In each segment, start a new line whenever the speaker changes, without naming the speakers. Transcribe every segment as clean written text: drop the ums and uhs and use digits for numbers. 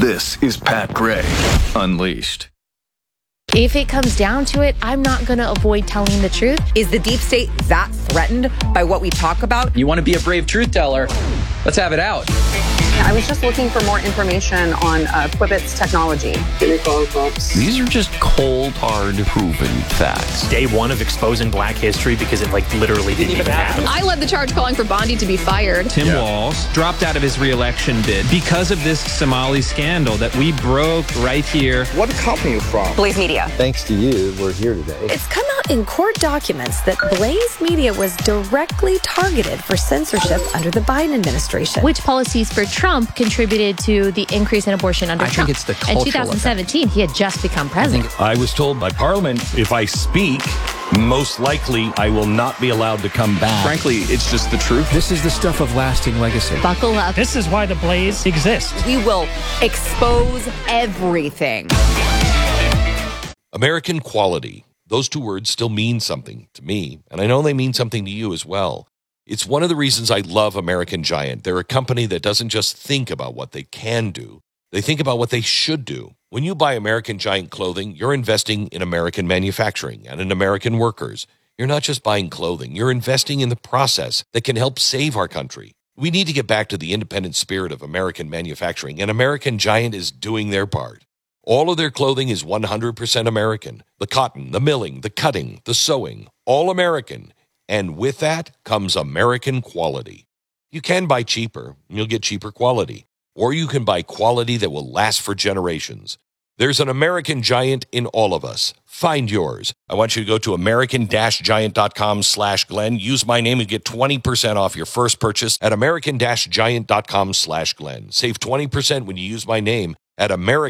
This is Pat Gray Unleashed.
If it comes down to it, I'm not going to avoid telling the truth.
Is the deep state that threatened by what we talk about?
You want to be a brave truth teller? Let's have it out.
I was just looking for more information on Quibbit's technology.
These are just cold, hard, proven facts.
Day one of exposing Black history because it literally didn't even happen.
I led the charge calling for Bondi to be fired.
Tim Walz dropped out of his re-election bid because of this Somali scandal that we broke right here.
What company are you from?
Blaze Media.
Thanks to you, we're here today.
It's come out in court documents that Blaze Media was directly targeted for censorship under the Biden administration.
Which policies for Trump contributed to the increase in abortion under Trump?
I think it's the cultural
In 2017, he had just become president.
I was told by Parliament, if I speak, most likely I will not be allowed to come back.
Frankly, it's just the truth.
This is the stuff of lasting legacy.
Buckle up.
This is why the Blaze exists.
We will expose everything.
American quality. Those two words still mean something to me, and I know they mean something to you as well. It's one of the reasons I love American Giant. They're a company that doesn't just think about what they can do. They think about what they should do. When you buy American Giant clothing, you're investing in American manufacturing and in American workers. You're not just buying clothing. You're investing in the process that can help save our country. We need to get back to the independent spirit of American manufacturing, and American Giant is doing their part. All of their clothing is 100% American. The cotton, the milling, the cutting, the sewing, all American. And with that comes American quality. You can buy cheaper, and you'll get cheaper quality. Or you can buy quality that will last for generations. There's an American Giant in all of us. Find yours. I want you to go to american-giant.com/Glenn. Use my name and get 20% off your first purchase at american-giant.com/Glenn. Save 20% when you use my name at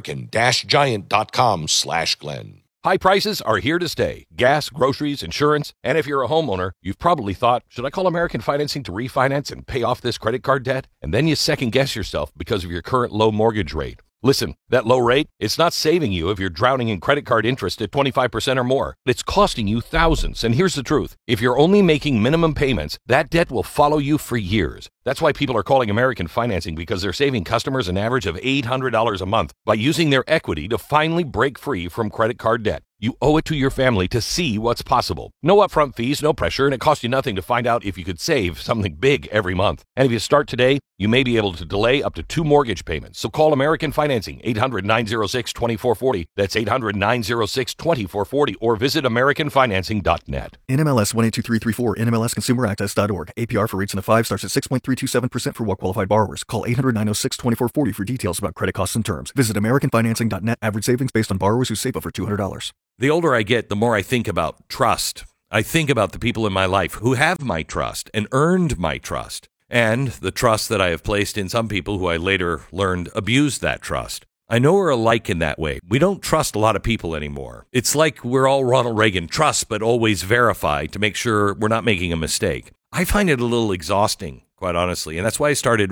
american-giant.com/Glenn.
High prices are here to stay. Gas, groceries, insurance, and if you're a homeowner, you've probably thought, should I call American Financing to refinance and pay off this credit card debt? And then you second guess yourself because of your current low mortgage rate. Listen, that low rate, it's not saving you if you're drowning in credit card interest at 25% or more. It's costing you thousands. And here's the truth. If you're only making minimum payments, that debt will follow you for years. That's why people are calling American Financing, because they're saving customers an average of $800 a month by using their equity to finally break free from credit card debt. You owe it to your family to see what's possible. No upfront fees, no pressure, and it costs you nothing to find out if you could save something big every month. And if you start today, you may be able to delay up to 2 mortgage payments. So call American Financing, 800-906-2440. That's 800-906-2440, or visit AmericanFinancing.net.
NMLS 182334, NMLSConsumerAccess.org. APR for rates in the 5 starts at 6.327% for well-qualified borrowers. Call 800-906-2440 for details about credit costs and terms. Visit AmericanFinancing.net. Average savings based on borrowers who save over $200.
The older I get, the more I think about trust. I think about the people in my life who have my trust and earned my trust, and the trust that I have placed in some people who I later learned abused that trust. I know we're alike in that way. We don't trust a lot of people anymore. It's like we're all Ronald Reagan, trust but always verify to make sure we're not making a mistake. I find it a little exhausting, quite honestly, and that's why I started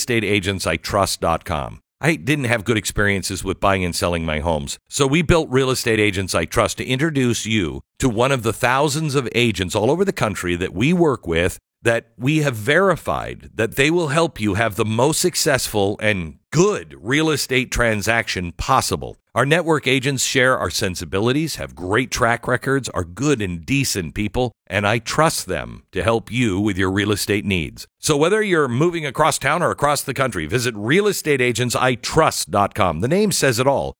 realestateagentsitrust.com. I didn't have good experiences with buying and selling my homes. So we built Real Estate Agents I Trust to introduce you to one of the thousands of agents all over the country that we work with, that we have verified that they will help you have the most successful and good real estate transaction possible. Our network agents share our sensibilities, have great track records, are good and decent people, and I trust them to help you with your real estate needs. So whether you're moving across town or across the country, visit realestateagentsitrust.com. The name says it all,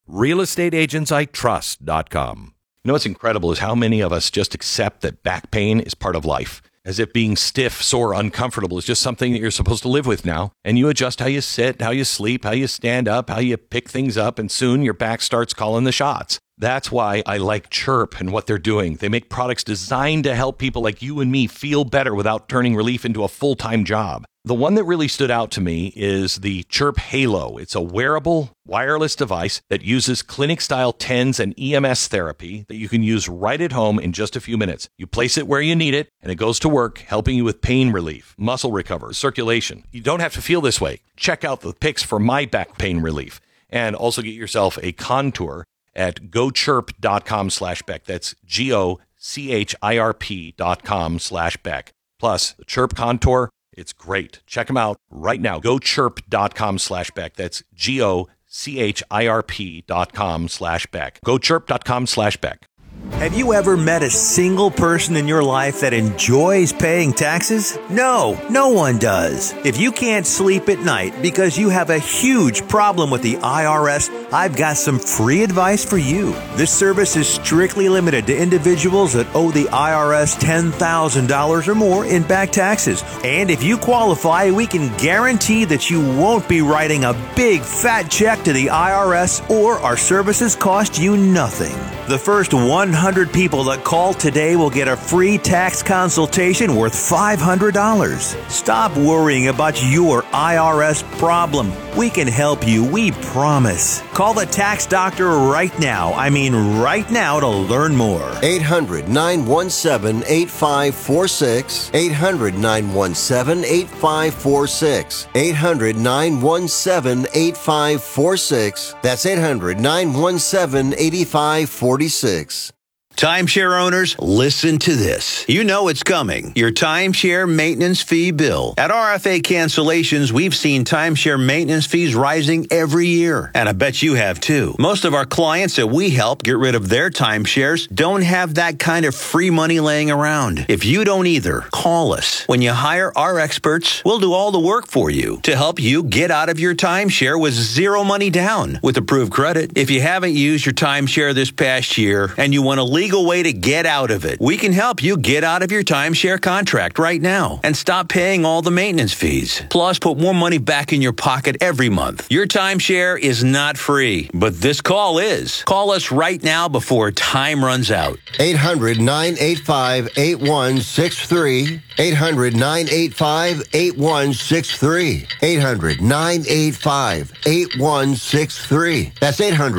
realestateagentsitrust.com. You know what's incredible is how many of us just accept that back pain is part of life, as if being stiff, sore, uncomfortable is just something that you're supposed to live with now. And you adjust how you sit, how you sleep, how you stand up, how you pick things up, and soon your back starts calling the shots. That's why I like Chirp and what they're doing. They make products designed to help people like you and me feel better without turning relief into a full-time job. The one that really stood out to me is the Chirp Halo. It's a wearable, wireless device that uses clinic-style TENS and EMS therapy that you can use right at home in just a few minutes. You place it where you need it, and it goes to work, helping you with pain relief, muscle recovery, circulation. You don't have to feel this way. Check out the pics for my back pain relief, and also get yourself a Contour at gochirp.com/Beck. That's GOCHIRP.com/Beck. Plus, the Chirp Contour, it's great. Check them out right now. GoChirp.com/Beck. That's GOCHIRP.com/Beck.
CHIRP.com/Beck. GoChirp.com/Beck.
Have you ever met a single person in your life that enjoys paying taxes? No, no one does. If you can't sleep at night because you have a huge problem with the IRS, I've got some free advice for you. This service is strictly limited to individuals that owe the IRS $10,000 or more in back taxes. And if you qualify, we can guarantee that you won't be writing a big fat check to the IRS, or our services cost you nothing. The first 100 people that call today will get a free tax consultation worth $500. Stop worrying about your IRS problem. We can help you, we promise. Call the tax doctor right now. I mean right now, to learn more.
800-917-8546. 800-917-8546. 800-917-8546. That's 800-917-8546.
Timeshare owners, listen to this. You know it's coming. Your timeshare maintenance fee bill. At RFA Cancellations, we've seen timeshare maintenance fees rising every year. And I bet you have too. Most of our clients that we help get rid of their timeshares don't have that kind of free money laying around. If you don't either, call us. When you hire our experts, we'll do all the work for you to help you get out of your timeshare with zero money down with approved credit. If you haven't used your timeshare this past year and you want to legal way to get out of it, we can help you get out of your timeshare contract right now and stop paying all the maintenance fees. Plus, put more money back in your pocket every month. Your timeshare is not free, but this call is. Call us right now before time runs out.
800-985-8163. 800-985-8163. 800-985-8163. That's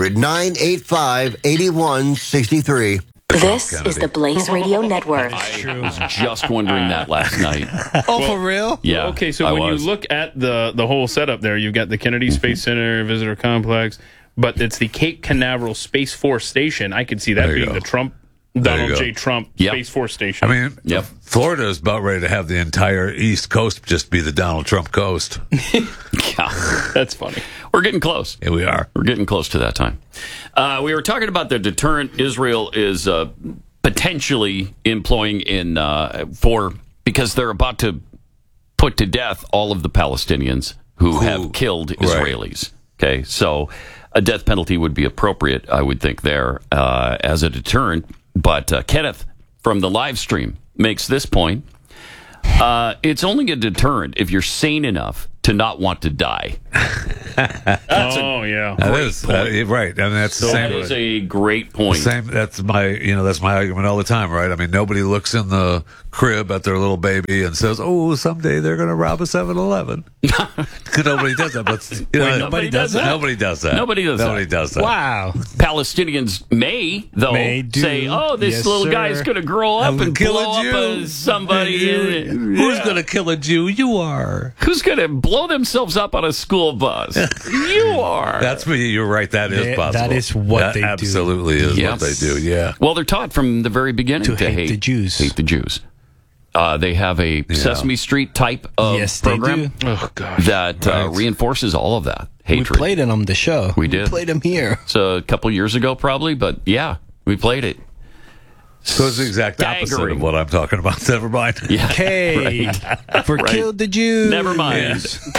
800-985-8163.
This is the Blaze Radio Network.
I was just wondering that last night.
Oh, for real?
Yeah.
Okay, so when you look at the whole setup there, you've got the Kennedy Space Center, Visitor Complex, but it's the Cape Canaveral Space Force Station. I could see that being the Donald J. Trump Space Force Station.
I mean, Florida is about ready to have the entire East Coast just be the Donald Trump coast.
Yeah,
that's funny.
We're getting close.
Yeah, we are.
We're getting close to that time. We were talking about the deterrent Israel is potentially employing because they're about to put to death all of the Palestinians who have killed Israelis. Okay, so a death penalty would be appropriate, I would think, there as a deterrent. But Kenneth from the live stream makes this point. It's only a deterrent if you're sane enough to not want to die.
That is right. I mean, that's the same.
That is a great point.
That's my argument all the time, right? I mean, nobody looks in the crib at their little baby and says, "Oh, someday they're going to rob a 7-Eleven." Nobody does that. But
nobody does that.
Nobody does that.
Nobody does that.
Wow.
Palestinians may say, "Oh, this little guy's going to grow up and blow up somebody."
Who's going to kill a Jew? You are.
Who's going to blow themselves up on a school bus? You are.
That's me. You're right. That is possible.
That is what they do.
Absolutely is what they do. Yeah.
Well, they're taught from the very beginning to hate
the Jews.
Hate the Jews. They have a Sesame Street type of program that reinforces all of that hatred.
We played it on the show.
We did.
We played them here.
It's a couple years ago, probably, but yeah, we played it.
So it's the exact opposite of what I'm talking about. Never mind.
Yeah.
Okay. Killed the Jews.
Never mind.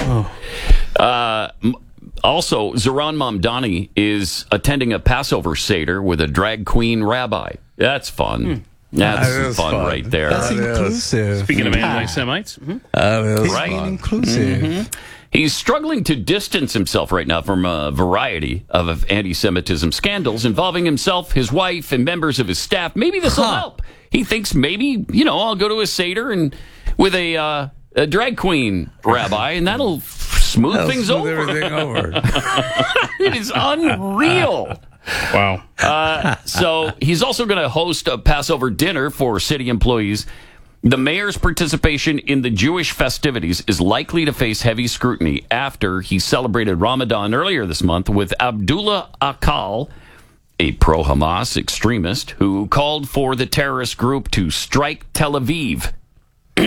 Also, Zoran Mamdani is attending a Passover Seder with a drag queen rabbi. That's fun. That's fun right there.
That's inclusive. Speaking of anti-Semites.
Right.
Inclusive.
Mm-hmm. He's struggling to distance himself right now from a variety of anti-Semitism scandals involving himself, his wife, and members of his staff. Maybe this will help. He thinks maybe, I'll go to a Seder and with a drag queen rabbi, and that'll smooth things over.
Everything over.
It is unreal.
Wow.
So he's also going to host a Passover dinner for city employees. The mayor's participation in the Jewish festivities is likely to face heavy scrutiny after he celebrated Ramadan earlier this month with Abdullah Akal, a pro-Hamas extremist who called for the terrorist group to strike Tel Aviv.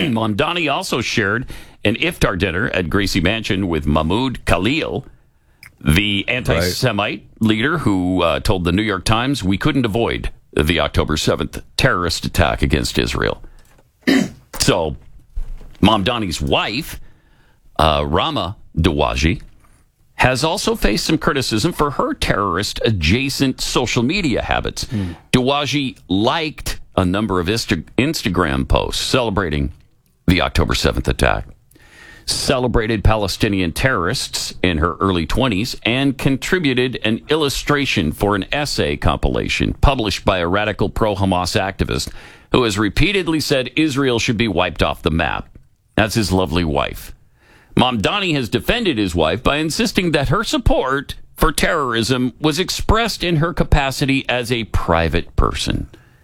Mamdani also shared an iftar dinner at Gracie Mansion with Mahmoud Khalil, The anti-Semite leader who told the New York Times we couldn't avoid the October 7th terrorist attack against Israel. So, Mamdani's wife, Rama Dawaji, has also faced some criticism for her terrorist-adjacent social media habits. Dawaji liked a number of Instagram posts celebrating the October 7th attack, celebrated Palestinian terrorists in her early 20s, and contributed an illustration for an essay compilation published by a radical pro-Hamas activist who has repeatedly said Israel should be wiped off the map. That's his lovely wife. Mamdani has defended his wife by insisting that her support for terrorism was expressed in her capacity as a private person.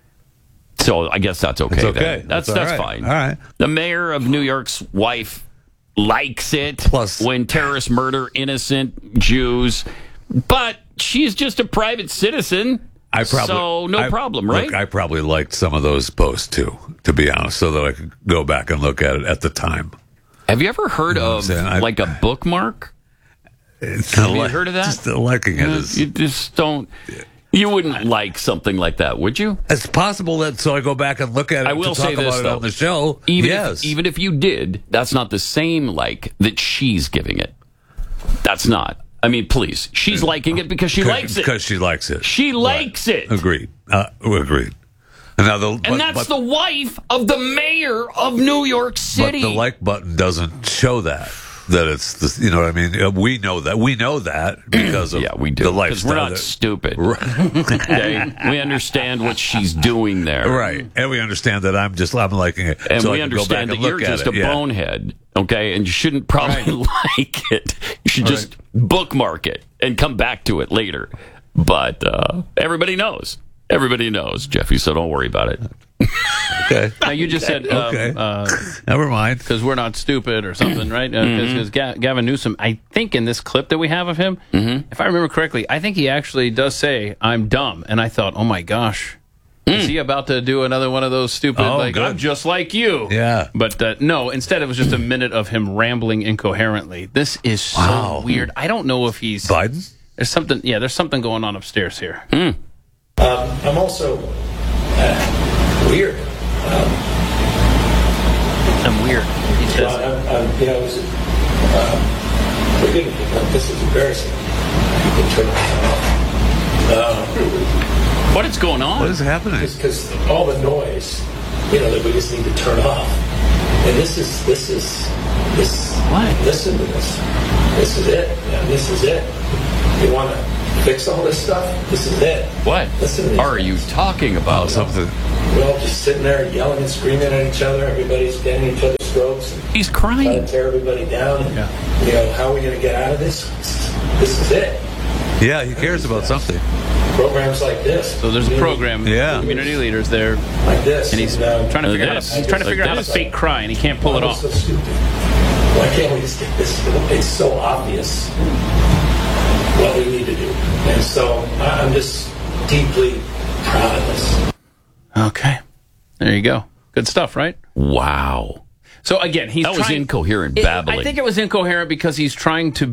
So I guess that's okay.
It's okay.
Then. That's
right.
fine.
All right.
The mayor of New York's wife likes it. Plus, when terrorists murder innocent Jews, but she's just a private citizen. So no problem, right?
Look, I probably liked some of those posts too, to be honest, so that I could go back and look at it at the time.
Have you ever heard of like a bookmark? Have you heard of that?
Just liking it is.
You just don't. You wouldn't like something like that, would you?
It's possible that, so I go back and look at it.
I will say this, though,
on the show.
Even if you did, that's not the same like that she's giving it. That's not. I mean, please. She's liking it because she likes it.
Because she likes it.
She likes it.
Agreed. Agreed. And
that's the wife of the mayor of New York City.
But the like button doesn't show that it's the, you know what I mean? We know that. We know that because of
we do.
The lifestyle.
Because we're not stupid. Okay? We understand what she's doing there.
Right. And we understand that I'm liking it.
And
so
we understand that you're just a bonehead. Okay? And you shouldn't probably like it. You should just bookmark it and come back to it later. But everybody knows. Everybody knows, Jeffy, so don't worry about it.
Okay.
Now, you just said...
never mind.
Because we're not stupid or something, right? Because Gavin Newsom, I think in this clip that we have of him, if I remember correctly, I think he actually does say, I'm dumb. And I thought, oh my gosh, is he about to do another one of those stupid, I'm just like you?
Yeah.
But no, instead it was just a minute of him rambling incoherently. This is so weird. I don't know if he's...
Biden?
There's something going on upstairs here.
I'm also weird.
I'm weird. He says.
Forgive me, this is embarrassing. You can turn it off.
What is going on?
What is happening?
Because all the noise, that we just need to turn off. And this is.
What?
Listen to this. This is it. Man. This is it. You want to fix all this stuff? This is it.
What are you talking about?
Something.
We're all just sitting there yelling and screaming at each other. Everybody's getting each other's throats.
He's crying.
Trying to tear everybody down. And, how are we going to get out of this? This is it.
Yeah, he cares about something.
Programs like this.
So there's a program.
Yeah.
Community leaders there.
Like this.
And he's trying to figure out how to fake cry, and he can't pull it off.
So stupid. Why can't we just get this? It's so obvious what we need to do. And so I'm just deeply proud of this.
Okay. There you go. Good stuff, right?
Wow.
So again,
that was incoherent babbling.
I think it was incoherent because he's trying to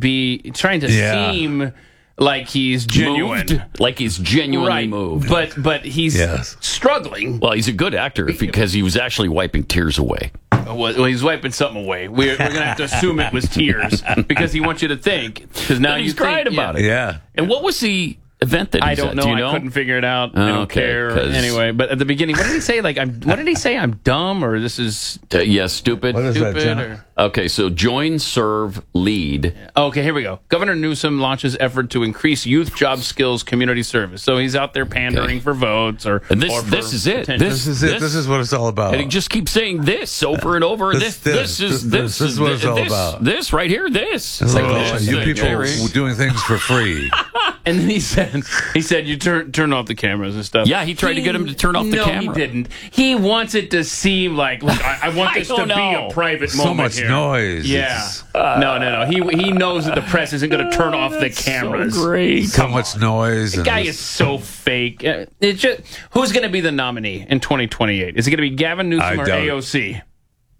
seem like he's genuine.
Moved, like he's genuinely moved.
But he's struggling.
Well, he's a good actor because he was actually wiping tears away.
Well, he's wiping something away. We're going to have to assume it was tears because he wants you to think. Because now
he's crying about it.
Yeah.
And what was the event that
I don't know.
Do you know?
I couldn't figure it out. I don't care. Anyway, but at the beginning, what did he say? What did he say? I'm dumb, or this is
stupid.
What is
stupid,
that, John?
Okay, so join, serve, lead.
Okay, here we go. Governor Newsom launches effort to increase youth job skills community service. So he's out there pandering for votes
and this is it.
This is it. This is what it's all about.
And he just keeps saying this over and over. This is
what it's all about.
This right here. This.
It's like you people doing things for free.
And then he said you turn off the cameras and stuff.
Yeah, he tried to get him to turn off the camera.
No, he didn't. He wants it to seem like, look, I want this to be a private moment
much
here.
Noise.
Yeah. No. He knows that the press isn't going to turn off the cameras.
So great.
So much noise.
The guy is so fake. It's just, who's going to be the nominee in 2028? Is it going to be Gavin Newsom or AOC?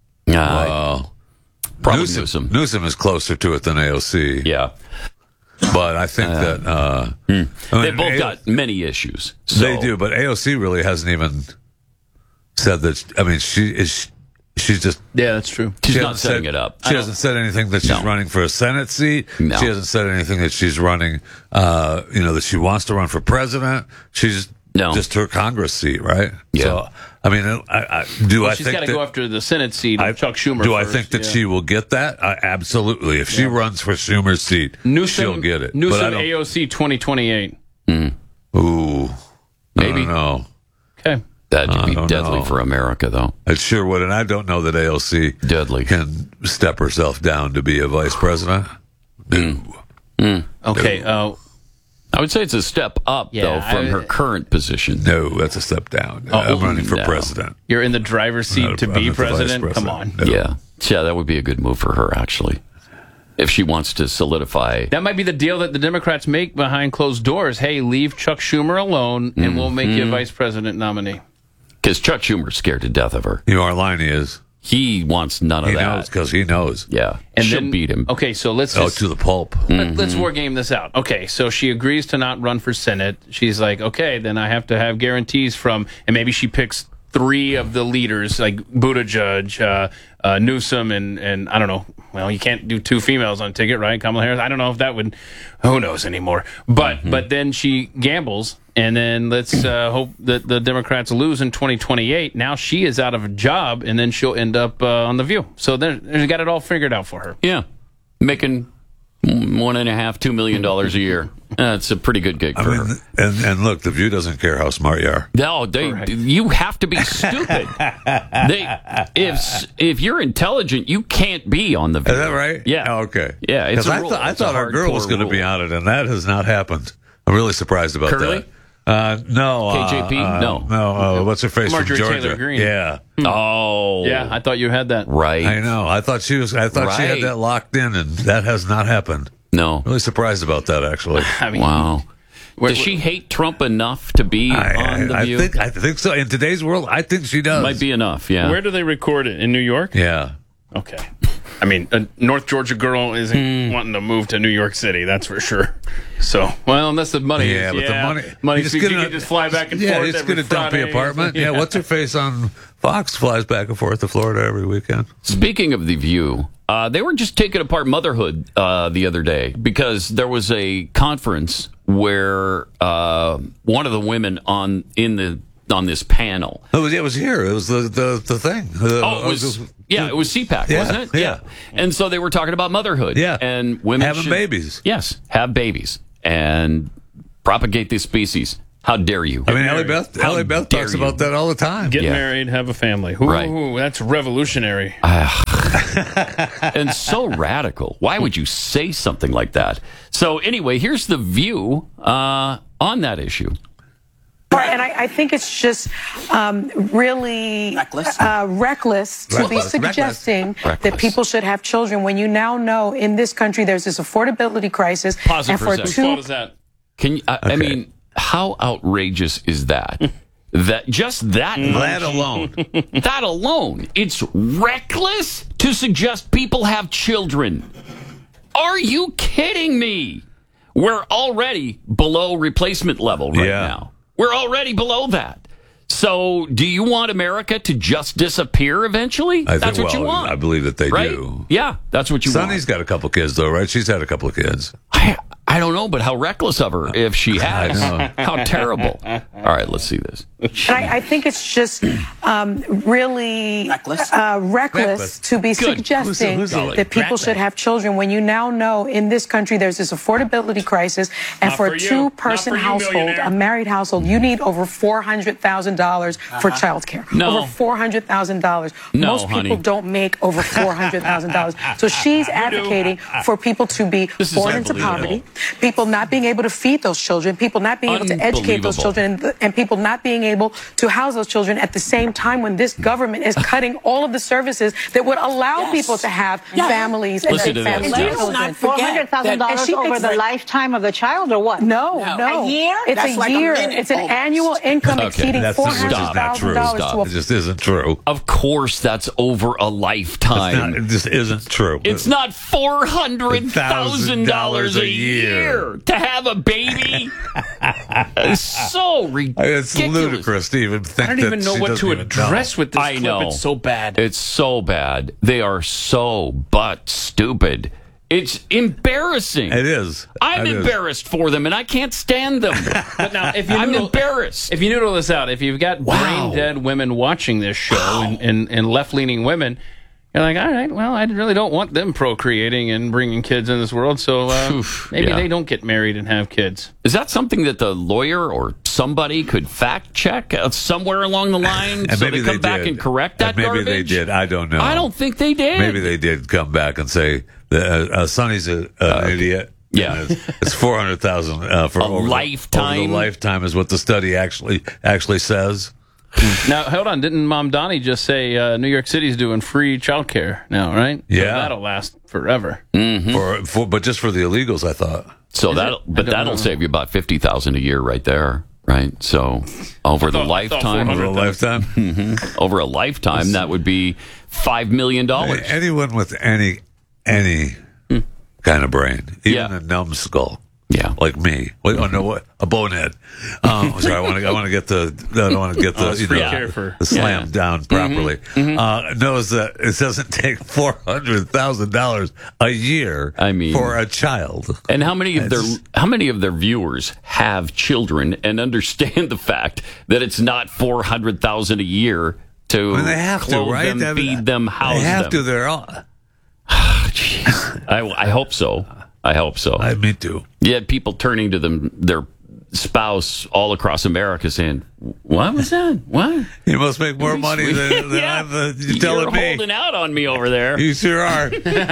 Probably Newsom.
Newsom is closer to it than AOC.
Yeah.
But I think that
they both got many issues. So.
They do, but AOC really hasn't even said that. I mean, she's just
that's true.
She's not setting it up.
She hasn't said anything that she's running for a Senate seat.
No.
She hasn't said anything that she's running. That she wants to run for president. She's just her Congress seat, right?
Yeah.
So, I mean, I think
she's got to go after the Senate seat of Chuck Schumer.
Do I think that she will get that? Absolutely. If she runs for Schumer's seat, she'll get it.
Newsom AOC 2028.
Ooh,
maybe.
I don't know.
Okay.
That'd be deadly for America, though.
It sure would, and I don't know that AOC can step herself down to be a vice president.
Okay.
I would say it's a step up, though, from her current position.
No, that's a step down. I'm running for president.
You're in the driver's seat to be president? Come on.
No. Yeah, that would be a good move for her, actually, if she wants to solidify.
That might be the deal that the Democrats make behind closed doors. Hey, leave Chuck Schumer alone, and we'll make you a vice president nominee.
Because Chuck Schumer's scared to death of her.
You know, our line is...
He wants none of that.
He knows, because he knows.
Yeah. And she'll beat him.
Okay, so let's
to the pulp.
Let's war game this out. Okay, so she agrees to not run for Senate. She's like, okay, then I have to have guarantees from, and maybe she picks 3 of the leaders, like Buttigieg, Newsom, and I don't know. Well, you can't do 2 females on a ticket, right? Kamala Harris. I don't know if that would. Who knows anymore? But then she gambles, and then let's hope that the Democrats lose in 2028. Now she is out of a job, and then she'll end up on The View. So they got it all figured out for her.
Yeah, making $1.5–2 million a year. That's a pretty good gig for her.
And look, The View doesn't care how smart you are.
No, you have to be stupid. If you're intelligent, you can't be on The View.
Is that right?
Yeah.
Oh, okay.
Yeah, it's a rule.
I thought our girl was going to be on it, and that has not happened. I'm really surprised about
Curly?
that. No.
KJP?
No. What's her face
Marjorie
from Georgia?
Taylor Greene.
Yeah.
Oh.
Yeah, I thought you had that.
Right.
I know. I thought she had that locked in, and that has not happened.
No.
Really surprised about that, actually.
I mean,
wow. Does she hate Trump enough to be on The View?
I think so. In today's world, I think she does.
Might be enough, yeah.
Where do they record it? In New York?
Yeah.
Okay. I mean, a North Georgia girl isn't wanting to move to New York City, that's for sure. So, well, unless the money is.
But the money
you can just fly back and forth.
Yeah, just get a dumpy apartment. Yeah, what's her face on Fox flies back and forth to Florida every weekend.
Speaking of The View, they were just taking apart motherhood the other day because there was a conference where one of the women on this panel.
It was here. It was the thing.
It was CPAC, wasn't it?
Yeah.
And so they were talking about motherhood.
Yeah.
And women
having babies.
Yes, have babies and propagate this species. How dare you?
I mean, Ellie Beth talks about that all the time.
Get married, have a family. Ooh, that's revolutionary.
And so radical. Why would you say something like that? So anyway, here's The View on that issue.
And I think it's just really reckless to be suggesting that people should have children when you now know in this country there's this affordability crisis.
Pause it for a second. What is that? Can you, I mean, how outrageous is that? That alone, it's reckless to suggest people have children. Are you kidding me? We're already below replacement level right now. We're already below that. So, do you want America to just disappear eventually? That's what you want.
I believe that they
right?
do.
Yeah, that's what you want.
Sonny's got a couple kids, though, right? She's had a couple of kids.
I don't know, but how reckless of her if she has. How terrible. All right, let's see this.
And I think it's just really reckless to be suggesting that people should have children when you now know in this country there's this affordability crisis, and for a two-person household, a married household, you need over $400,000 for child care. Over $400,000. Most people don't make over $400,000. So she's advocating for people to be born into poverty, people not being able to feed those children, people not being able to educate those children, and people not being able able to house those children at the same time when this government is cutting all of the services that would allow people to have families and big families.
And do not forget $400,000 over the lifetime of the child, or what?
No.
A year?
It's
That's
a
like
year.
minute
It's an
almost.
annual income exceeding $400,000.
It just isn't true.
Of course, that's over a lifetime.
It just isn't true.
It's not $400,000 a year to have a baby. It's so ridiculous.
It's ludicrous to even think
I don't even know what to address with this
I
clip.
know.
It's so bad.
It's so bad. They are so butt stupid. It's embarrassing.
It is.
I'm embarrassed for them, and I can't stand them.
But now, if you
I'm embarrassed.
If you noodle this out, if you've got brain dead women watching this show and left leaning women, you're like, all right, well, I really don't want them procreating and bringing kids in this world, so maybe they don't get married and have kids.
Is that something that the lawyer or somebody could fact check somewhere along the line
And
so
maybe
they come back
did.
and correct that
Maybe
garbage?
they did. I don't know.
I don't think they did.
Maybe they did come back and say Sonny's an idiot.
Yeah,
it's $400,000 for
a lifetime.
Over the lifetime is what the study actually says.
Now, hold on. Didn't Mom Donnie just say New York City's doing free childcare now, right?
Yeah.
So that'll last forever.
Mm-hmm.
But just for the illegals, I thought.
So that'll save you about $50,000 a year right there, right? So over the lifetime, over a lifetime, that would be $5 million.
Anyone with any kind of brain, even a numbskull.
Yeah,
like me. Wait, oh, no, what? A bonehead. Sorry, I want to get the slam down properly. Knows that it doesn't take $400,000 a year. For a child.
And how many of their viewers have children and understand the fact that it's not $400,000 a year to
they have
clothe
to, right?
them, feed them, house them?
They have to. They're all.
Jeez. I hope so.
Me too.
You had people turning to their spouse all across America saying, "What was that? What?
You must make more money than you're telling me.
You're holding out on me over there.
You sure are."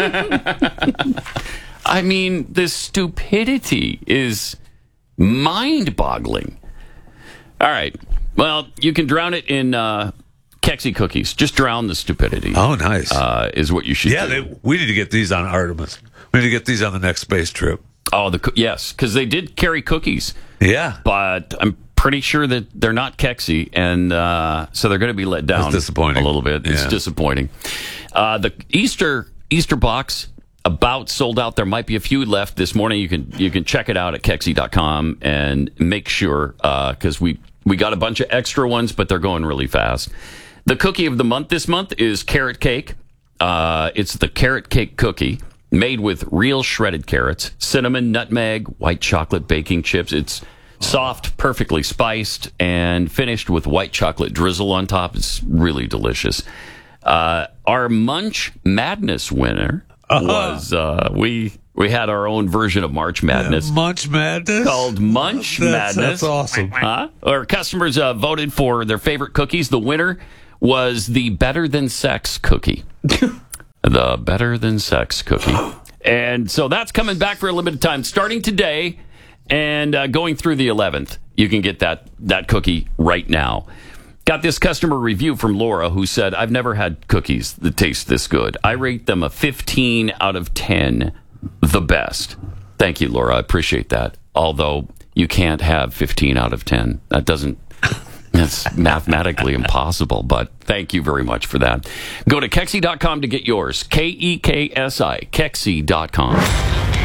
I mean, the stupidity is mind-boggling. All right. Well, you can drown it in Kexi cookies. Just drown the stupidity.
Oh, nice.
Is what you should do.
Yeah, we need to get these on Artemis. We need to get these on the next space trip.
Oh, yes, because they did carry cookies.
Yeah.
But I'm pretty sure that they're not Kexi, and so they're going to be let down.
It's disappointing.
A little bit. It's disappointing. The Easter box about sold out. There might be a few left this morning. You can check it out at Kexi.com and make sure, because we got a bunch of extra ones, but they're going really fast. The cookie of the month this month is carrot cake. It's the carrot cake cookie made with real shredded carrots, cinnamon, nutmeg, white chocolate baking chips. It's soft, perfectly spiced, and finished with white chocolate drizzle on top. It's really delicious. Our Munch Madness winner was we had our own version of March Madness.
Munch Madness?
Called Munch Madness.
That's awesome.
Our customers voted for their favorite cookies. The winner was the Better Than Sex cookie. The Better Than Sex cookie. And so that's coming back for a limited time starting today and going through the 11th. You can get that cookie right now. Got this customer review from Laura who said, I've never had cookies that taste this good. I rate them a 15 out of 10, the best. Thank you, Laura. I appreciate that. Although you can't have 15 out of 10. That's mathematically impossible, but thank you very much for that. Go to Kexi.com to get yours. Kexi, Kexi.com.